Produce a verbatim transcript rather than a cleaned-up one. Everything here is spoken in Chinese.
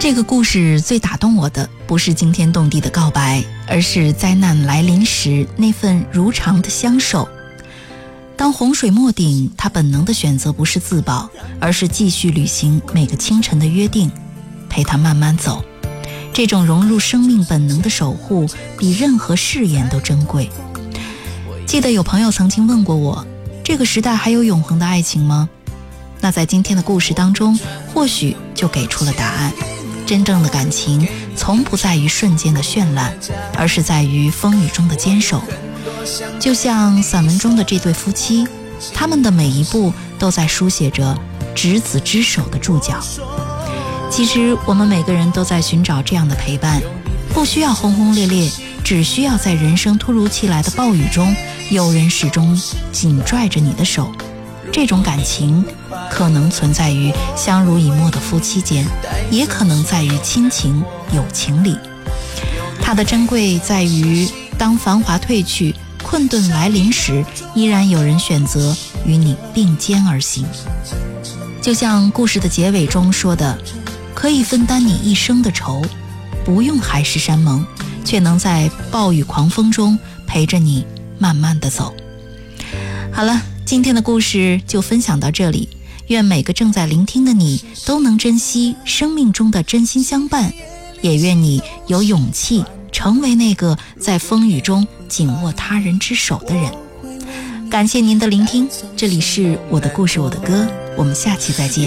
这个故事最打动我的不是惊天动地的告白，而是灾难来临时那份如常的相守。当洪水没顶，他本能的选择不是自保，而是继续履行每个清晨的约定，陪他慢慢走。这种融入生命本能的守护，比任何誓言都珍贵。记得有朋友曾经问过我，这个时代还有永恒的爱情吗？那在今天的故事当中，或许就给出了答案。真正的感情从不在于瞬间的绚烂，而是在于风雨中的坚守。就像散文中的这对夫妻，他们的每一步都在书写着执子之手的注脚。其实我们每个人都在寻找这样的陪伴，不需要轰轰烈烈，只需要在人生突如其来的暴雨中，有人始终紧拽着你的手。这种感情可能存在于相濡以沫的夫妻间，也可能在于亲情友情里。它的珍贵在于，当繁华褪去，困顿来临时，依然有人选择与你并肩而行。就像故事的结尾中说的，可以分担你一生的愁，不用海誓山盟，却能在暴雨狂风中陪着你慢慢的走。好了，今天的故事就分享到这里，愿每个正在聆听的你都能珍惜生命中的真心相伴，也愿你有勇气成为那个在风雨中紧握他人之手的人。感谢您的聆听，这里是我的故事我的歌，我们下期再见。